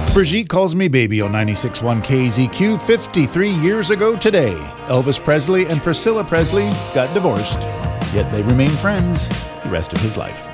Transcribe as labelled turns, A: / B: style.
A: Brigitte Calls Me Baby on 96.1 KZQ 53 years ago today. Elvis Presley and Priscilla Presley got divorced, yet they remain friends the rest of his life.